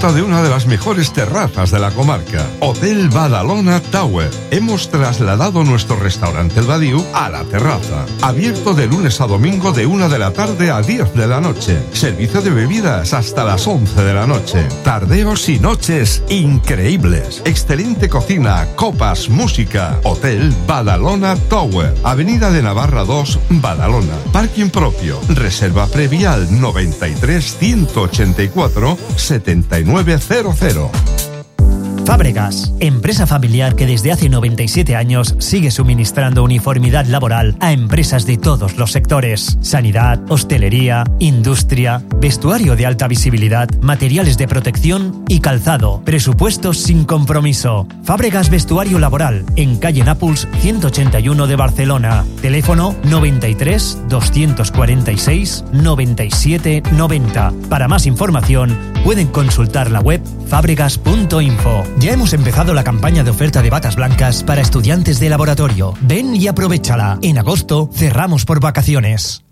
disfruta de una de las mejores terrazas de la comarca, Hotel Badalona Tower. Hemos trasladado nuestro restaurante El Badiu a la terraza. Abierto de lunes a domingo de 1 de la tarde a 10 de la noche. Servicio de bebidas hasta las 11 de la noche. Tardeos y noches increíbles. Excelente cocina, copas, música. Hotel Badalona Tower. Avenida de Navarra 2, Badalona. Parking propio. Reserva previa al 93 184 7900. Fábregas, empresa familiar que desde hace 97 años sigue suministrando uniformidad laboral a empresas de todos los sectores: sanidad, hostelería, industria, vestuario de alta visibilidad, materiales de protección y calzado. Presupuestos sin compromiso. Fábregas Vestuario Laboral, en calle Nàpols 181 de Barcelona. Teléfono 93 246 97 90. Para más información pueden consultar la web fabregas.info. Ya hemos empezado la campaña de oferta de batas blancas para estudiantes de laboratorio. Ven y aprovéchala. En agosto cerramos por vacaciones.